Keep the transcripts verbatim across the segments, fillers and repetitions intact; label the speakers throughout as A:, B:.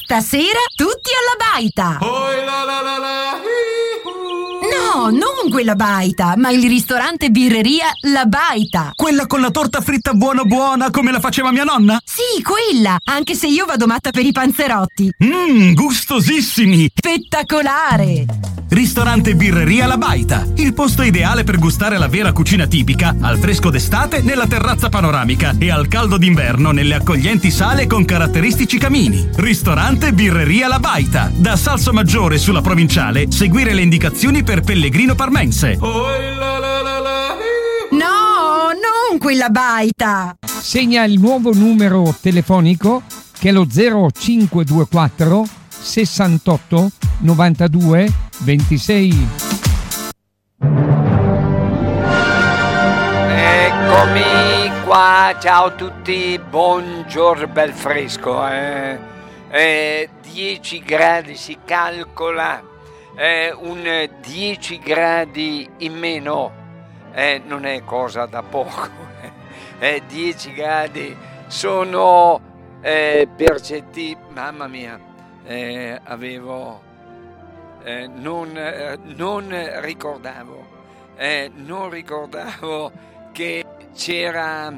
A: Stasera tutti alla baita!
B: Oi la la la la,
A: No, non quella baita, ma il ristorante birreria La Baita.
C: Quella con la torta fritta buona buona come la faceva mia nonna?
A: Sì, quella, anche se io vado matta per i panzerotti.
C: Mmm, gustosissimi!
A: Spettacolare!
C: Ristorante birreria La Baita, il posto ideale per gustare la vera cucina tipica, al fresco d'estate nella terrazza panoramica e al caldo d'inverno nelle accoglienti sale con caratteristici camini. Ristorante birreria La Baita, da Salsomaggiore sulla provinciale, seguire le indicazioni per Pellegrino Parmense.
B: oi la la la la.
A: No, non quella baita!
D: Segna il nuovo numero telefonico che è lo zero cinque due quattro sessantotto novantadue ventisei.
E: Eccomi qua, ciao a tutti, buongiorno, bel fresco, eh? Eh, dieci gradi si calcola, eh, un dieci gradi in meno, eh, non è cosa da poco, eh, dieci gradi sono eh, percettibili, mamma mia, eh, avevo, eh, non, eh, non ricordavo, eh, non ricordavo che c'era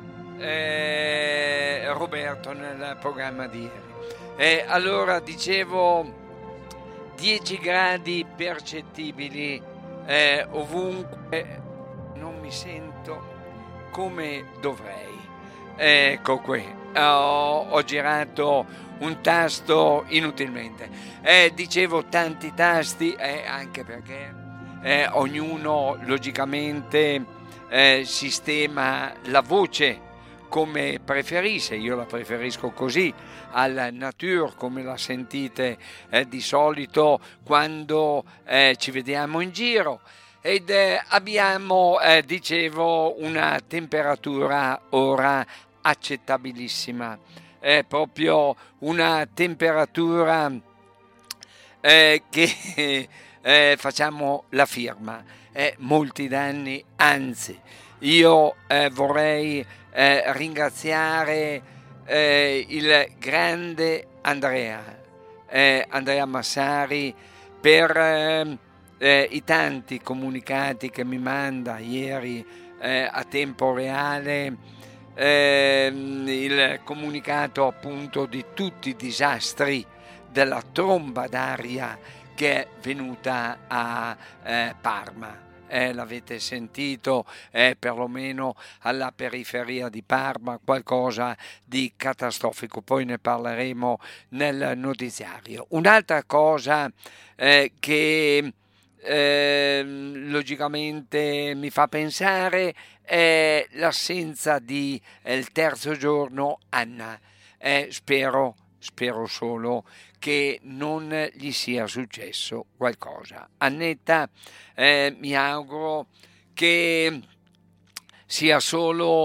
E: eh, Roberto nel programma di ieri. Eh, allora dicevo dieci gradi percettibili eh, ovunque, non mi sento come dovrei. Ecco qui, ho, ho girato un tasto inutilmente. Eh, dicevo tanti tasti, eh, anche perché eh, ognuno logicamente eh, sistema la voce come preferisce. Io la preferisco così, al nature, come la sentite eh, di solito quando eh, ci vediamo in giro. Ed eh, abbiamo, eh, dicevo, una temperatura ora accettabilissima, è proprio una temperatura eh, che eh, facciamo la firma, eh, molti danni, anzi io eh, vorrei eh, ringraziare eh, il grande Andrea, eh, Andrea Massari per eh, eh, i tanti comunicati che mi manda ieri eh, a tempo reale. Eh, il comunicato appunto di tutti i disastri della tromba d'aria che è venuta a eh, Parma. Eh, l'avete sentito, eh, perlomeno alla periferia di Parma, qualcosa di catastrofico, poi ne parleremo nel notiziario. Un'altra cosa eh, che eh, logicamente mi fa pensare è l'assenza di eh, il terzo giorno Anna. Eh, spero, spero solo che non gli sia successo qualcosa. Annetta, eh, mi auguro che sia solo